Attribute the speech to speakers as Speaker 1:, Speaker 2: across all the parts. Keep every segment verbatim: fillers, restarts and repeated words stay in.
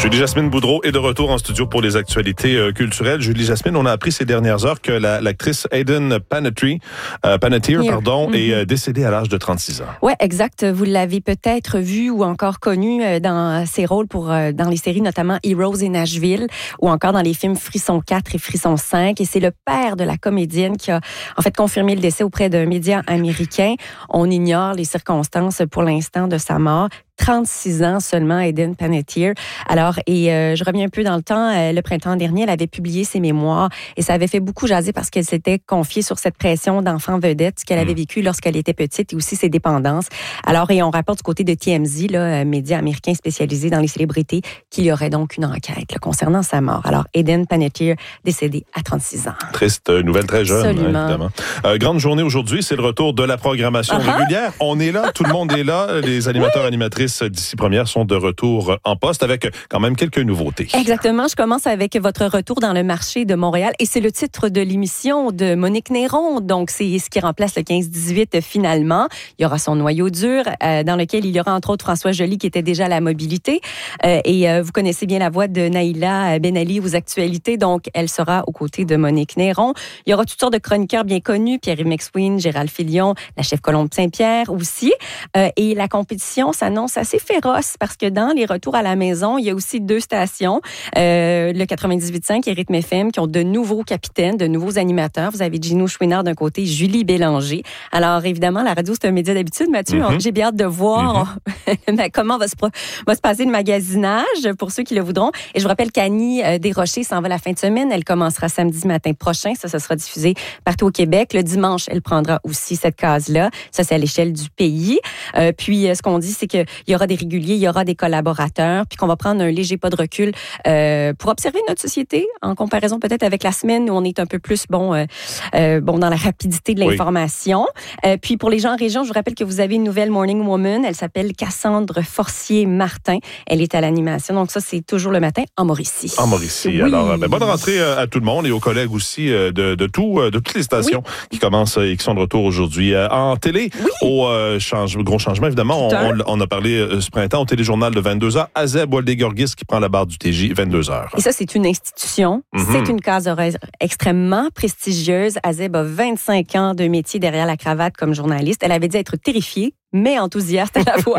Speaker 1: Julie Jasmine Boudreau est de retour en studio pour les actualités euh, culturelles. Julie Jasmine, on a appris ces dernières heures que la, l'actrice Hayden Panettiere, euh, Panettiere pardon, mm-hmm. est euh, décédée à l'âge de trente-six ans.
Speaker 2: Oui, exact. Vous l'avez peut-être vu ou encore connu euh, dans ses rôles pour euh, dans les séries, notamment Heroes et Nashville, ou encore dans les films Frisson quatre et Frisson cinq. Et c'est le père de la comédienne qui a en fait confirmé le décès auprès d'un média américain. On ignore les circonstances pour l'instant de sa mort. trente-six ans seulement, Hayden Panettiere. Alors, et euh, je reviens un peu dans le temps, euh, le printemps dernier, elle avait publié ses mémoires et ça avait fait beaucoup jaser parce qu'elle s'était confiée sur cette pression d'enfant vedette, ce qu'elle avait vécu lorsqu'elle était petite et aussi ses dépendances. Alors, et on rapporte du côté de T M Z, là, média américain spécialisé dans les célébrités, qu'il y aurait donc une enquête là, concernant sa mort. Alors, Hayden Panettiere, décédée à trente-six ans.
Speaker 1: Triste nouvelle, très jeune,
Speaker 2: Absolument.
Speaker 1: évidemment. Euh, grande journée aujourd'hui, c'est le retour de la programmation uh-huh. régulière. On est là, tout le monde est là, les animateurs, oui. animatrices d'ici première sont de retour en poste avec quand même quelques nouveautés.
Speaker 2: Exactement. Je commence avec votre retour dans le marché de Montréal et c'est le titre de l'émission de Monique Néron. Donc, c'est ce qui remplace le quinze dix-huit finalement. Il y aura son noyau dur euh, dans lequel il y aura entre autres François Joly qui était déjà à la mobilité. Euh, et euh, vous connaissez bien la voix de Naïla Ben Ali aux actualités. Donc, elle sera aux côtés de Monique Néron. Il y aura toutes sortes de chroniqueurs bien connus. Pierre-Yves McSween, Gérald Filion, la chef Colombe Saint-Pierre aussi. Euh, et la compétition s'annonce assez féroce parce que dans les retours à la maison, il y a aussi deux stations, euh, le quatre-vingt-dix-huit virgule cinq et Rythme F M, qui ont de nouveaux capitaines, de nouveaux animateurs. Vous avez Gino Chouinard d'un côté, Julie Bélanger. Alors, évidemment, la radio, c'est un média d'habitude, Mathieu. Mm-hmm. J'ai bien hâte de voir mm-hmm. comment va se, va se passer le magasinage pour ceux qui le voudront. Et je vous rappelle qu'Annie euh, Desrochers s'en va la fin de semaine. Elle commencera samedi matin prochain. Ça, ça sera diffusé partout au Québec. Le dimanche, elle prendra aussi cette case-là. Ça, c'est à l'échelle du pays. Euh, puis, euh, ce qu'on dit, c'est qu'il y aura des réguliers, il y aura des collaborateurs, puis qu'on va prendre un léger pas de recul euh, pour observer notre société en comparaison peut-être avec la semaine où on est un peu plus bon, euh, euh, bon dans la rapidité de l'information. Oui. Euh, puis pour les gens en région, je vous rappelle que vous avez une nouvelle Morning Woman. Elle s'appelle Cassandre Forcier-Martin. Elle est à l'animation. Donc ça, c'est toujours le matin en Mauricie.
Speaker 1: En Mauricie. Oui. Alors, ben, bonne rentrée à tout le monde et aux collègues aussi de, de, tout, de toutes les stations oui. qui commencent et qui sont de retour aujourd'hui. En télé, oui. au euh, change, gros changement, évidemment, on, on, on a parlé euh, ce printemps au téléjournal de vingt-deux heures. Azeb Waldé-Gorgis qui prend la barre du T J, vingt-deux heures.
Speaker 2: Et ça, c'est une institution. Mm-hmm. C'est une case horaire extrêmement prestigieuse. Azeb a vingt-cinq ans de métier derrière la cravate comme journaliste. Elle avait dit être terrifiée, mais enthousiaste à la fois.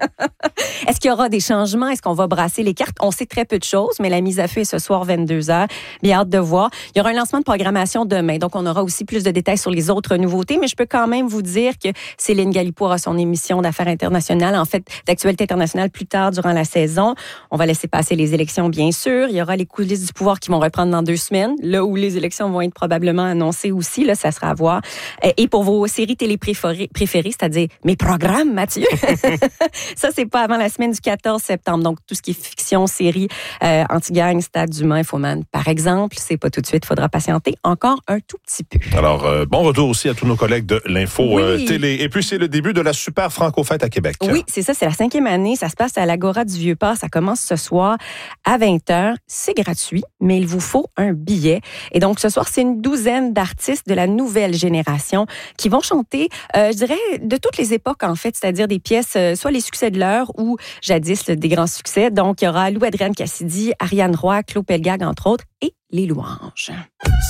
Speaker 2: Est-ce qu'il y aura des changements? Est-ce qu'on va brasser les cartes? On sait très peu de choses, mais la mise à feu est ce soir, vingt-deux heures. Bien hâte de voir. Il y aura un lancement de programmation demain, donc on aura aussi plus de détails sur les autres nouveautés, mais je peux quand même vous dire que Céline Galipo aura son émission d'affaires internationales, en fait, d'actualité internationale plus tard durant la saison. On va laisser passer les élections, bien sûr. Il y aura les coulisses du pouvoir qui vont reprendre dans deux semaines, là où les élections vont être probablement annoncées aussi, là, ça sera à voir. Et pour vos séries télé préférées, préférées c'est-à-dire mes programmes, Mathieu. Ça, c'est pas avant la semaine du quatorze septembre. Donc, tout ce qui est fiction, série, euh, Anti-Gang, Stade d'Humain, Infoman, par exemple, c'est pas tout de suite. Il faudra patienter encore un tout petit peu.
Speaker 1: Alors, euh, bon retour aussi à tous nos collègues de l'Info oui. euh, Télé. Et puis, c'est le début de la Super Franco-Fête à Québec.
Speaker 2: Oui, c'est ça. C'est la cinquième année. Ça se passe à l'Agora du Vieux-Port. Ça commence ce soir à vingt heures. C'est gratuit, mais il vous faut un billet. Et donc, ce soir, c'est une douzaine d'artistes de la nouvelle génération qui vont chanter, euh, je dirais, de toutes les époques, en fait, c'est-à-dire des pièces, euh, soit les succès de l'heure ou jadis des grands succès. Donc, il y aura Lou Adrienne Cassidy, Ariane Roy, Claude Pelgag, entre autres, et les louanges.